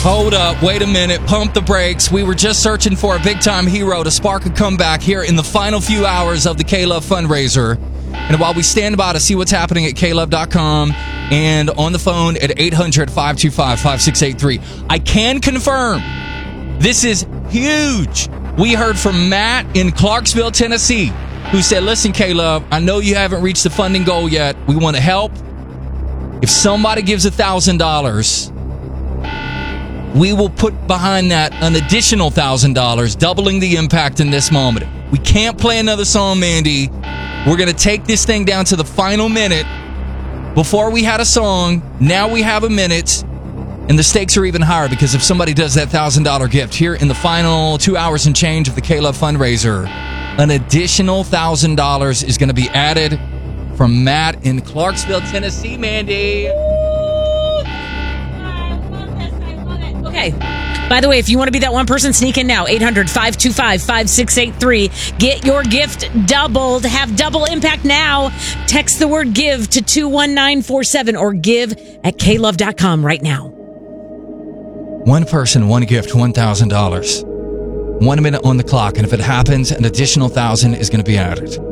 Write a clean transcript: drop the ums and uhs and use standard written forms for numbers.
Hold up, wait a minute, pump the brakes. We were just searching for a big-time hero to spark a comeback here in the final few hours of the K-Love fundraiser. And while we stand by to see what's happening at klove.com and on the phone at 800-525-5683, I can confirm this is huge. We heard from Matt in Clarksville, Tennessee, who said, listen, K-Love, I know you haven't reached the funding goal yet. We want to help. If somebody gives $1,000, we will put behind that an additional $1,000, doubling the impact in this moment. We can't play another song, Mandy. We're going to take this thing down to the final minute. Before we had a song, now we have a minute, and the stakes are even higher because if somebody does that $1,000 gift here in the final 2 hours and change of the K-Love fundraiser, an additional $1,000 is going to be added from Matt in Clarksville, Tennessee, Mandy. Okay. By the way, if you want to be that one person, sneak in now. 800-525-5683. Get your gift doubled. Have double impact now. Text the word give to 21947 or give at klove.com right now. One person, one gift, $1,000. 1 minute on the clock. And if it happens, an additional $1,000 is going to be added.